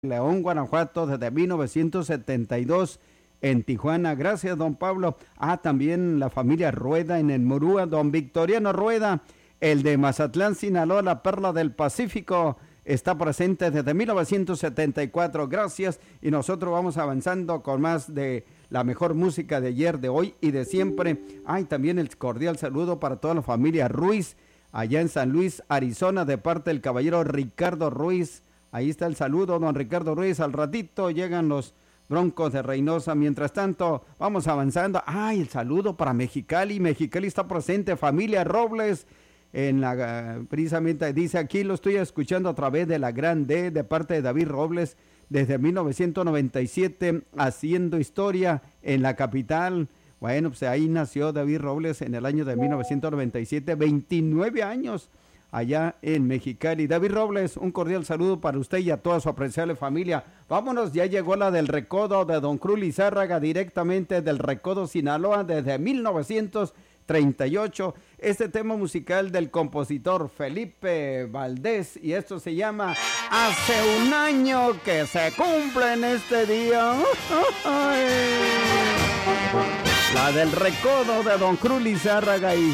León, Guanajuato, desde 1972 en Tijuana. Gracias, don Pablo. También la familia Rueda en el Murúa, don Victoriano Rueda, el de Mazatlán, Sinaloa, la perla del Pacífico, está presente desde 1974. Gracias, y nosotros vamos avanzando con más de la mejor música de ayer, de hoy y de siempre. Y también el cordial saludo para toda la familia Ruiz, allá en San Luis, Arizona, de parte del caballero Ricardo Ruiz. Ahí está el saludo, don Ricardo Ruiz. Al ratito llegan los Broncos de Reynosa. Mientras tanto, vamos avanzando. El saludo para Mexicali. Mexicali está presente, familia Robles. Precisamente dice aquí, lo estoy escuchando a través de la Gran D, de parte de David Robles, desde 1997, haciendo historia en la capital. Bueno, pues ahí nació David Robles en el año de 1997, 29 años. Allá en Mexicali. David Robles, un cordial saludo para usted y a toda su apreciable familia. Vámonos, ya llegó la del Recodo de don Cruz Lizárraga, directamente del Recodo, Sinaloa, desde 1938. Este tema musical del compositor Felipe Valdés, y esto se llama Hace un año que se cumple en este día. La del Recodo de don Cruz Lizárraga y